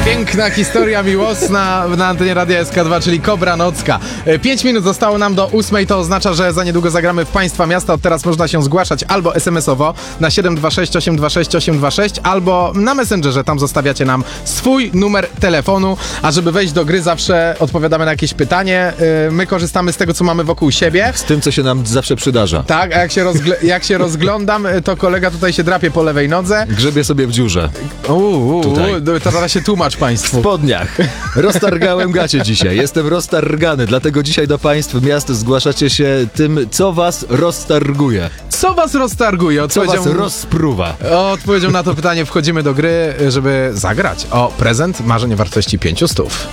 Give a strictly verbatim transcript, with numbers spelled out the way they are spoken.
Piękna historia miłosna na antenie Radia S K dwa, czyli Kobra Nocka. Pięć minut zostało nam do ósmej, to oznacza, że za niedługo zagramy w Państwa Miasta. Od teraz można się zgłaszać albo es em esowo na siedem dwa sześć osiem dwa sześć osiem dwa sześć, albo na Messengerze, tam zostawiacie nam swój numer telefonu, a żeby wejść do gry zawsze odpowiadamy na jakieś pytanie. My korzystamy z tego, co mamy wokół siebie. Z tym, co się nam zawsze przydarza. Tak, a jak się, rozgl- jak się rozglądam, to kolega tutaj się drapie po lewej nodze. Grzebie sobie w dziurze. Uuu, Tutaj. to zaraz się tłumacz W Państwu. spodniach. Roztargałem gacie dzisiaj. Jestem roztargany, dlatego dzisiaj do Państw Miast zgłaszacie się tym, co was roztarguje. Co was roztarguje? Co Odpowiedzią, was rozpruwa. odpowiedzią na to pytanie wchodzimy do gry, żeby zagrać o prezent marzeń wartości pięciu stów.